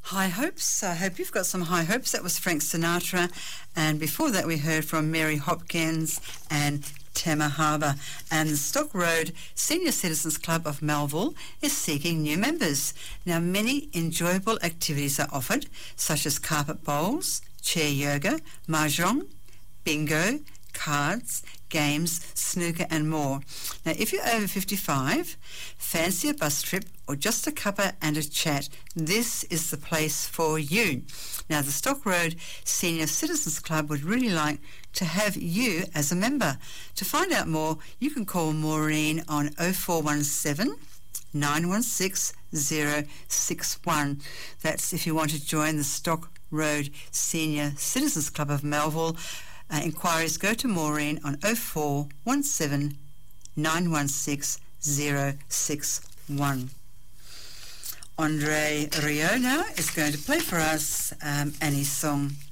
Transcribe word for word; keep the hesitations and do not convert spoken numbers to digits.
High Hopes. I hope you've got some high hopes. That was Frank Sinatra. And before that, we heard from Mary Hopkins and Tema Harbour. And the Stock Road Senior Citizens Club of Melville is seeking new members. Now, many enjoyable activities are offered, such as carpet bowls, chair yoga, mahjong, bingo, cards, games, snooker and more. Now, if you're over fifty-five, fancy a bus trip or just a cuppa and a chat, this is the place for you. Now, the Stock Road Senior Citizens Club would really like to have you as a member. To find out more, you can call Maureen on oh four one seven, nine one six, oh six one. That's if you want to join the Stock Road Senior Citizens Club of Melville. Uh, inquiries go to Maureen on oh four one seven, nine one six, oh six one. Andre Rieu now is going to play for us um, Annie's song.